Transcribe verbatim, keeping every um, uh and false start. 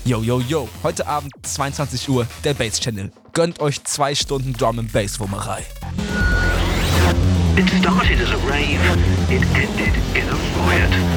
Yo, yo, yo. Heute Abend, zweiundzwanzig Uhr, der Bass Channel. Gönnt euch zwei Stunden Drum and Bass Wummerei. It started as a rave, it ended in a riot.